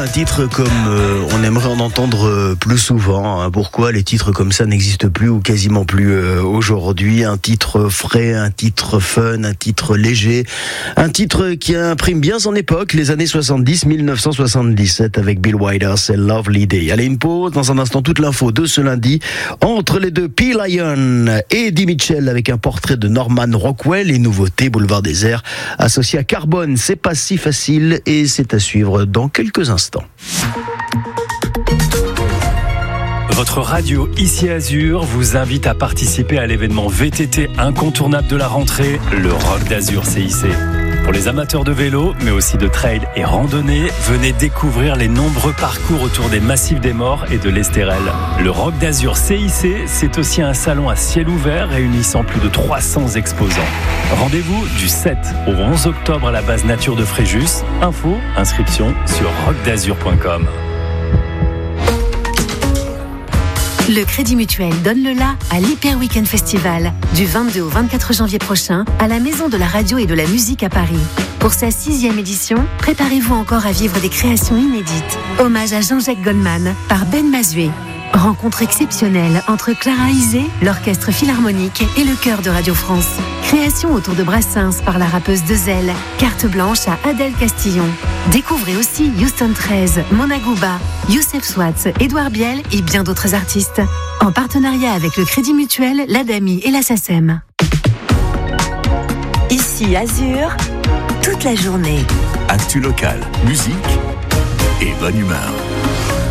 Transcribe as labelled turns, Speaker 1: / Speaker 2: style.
Speaker 1: titre comme on aimerait en entendre plus souvent. Pourquoi les titres comme ça n'existent plus ou quasiment plus aujourd'hui? Un titre frais, un titre fun, un titre léger, un titre qui imprime bien son époque, les années 70, 1977 avec Bill Withers, c'est Lovely Day. Allez, une pause, dans un instant toute l'info de ce lundi. Entre les deux, P-Lion et Eddie Mitchell avec un portrait de Norman Rockwell et nouveauté Boulevard des Airs associé à Carbone. C'est pas si facile et c'est à suivre dans quelques instants.
Speaker 2: Votre radio Ici Azur vous invite à participer à l'événement VTT incontournable de la rentrée, le Rock d'Azur CIC. Pour les amateurs de vélo, mais aussi de trail et randonnée, venez découvrir les nombreux parcours autour des Massifs des Morts et de l'Estérel. Le Rock d'Azur CIC, c'est aussi un salon à ciel ouvert réunissant plus de 300 exposants. Rendez-vous du 7 au 11 octobre à la base nature de Fréjus. Info, inscription sur rockdazur.com.
Speaker 3: Le Crédit Mutuel donne le la à l'Hyper Weekend Festival du 22 au 24 janvier prochain à la Maison de la Radio et de la Musique à Paris. Pour sa 6e édition, préparez-vous encore à vivre des créations inédites. Hommage à Jean-Jacques Goldman par Ben Mazué. Rencontre exceptionnelle entre Clara Isé, l'Orchestre Philharmonique et le Chœur de Radio France. Création autour de Brassens par la rappeuse Dezel. Carte blanche à Adèle Castillon. Découvrez aussi Houston 13, Mona Gouba, Youssef Swatz, Édouard Biel et bien d'autres artistes. En partenariat avec le Crédit Mutuel, l'ADAMI et la SACEM. Ici Azur, toute la journée.
Speaker 4: Actu local, musique et bonne humeur.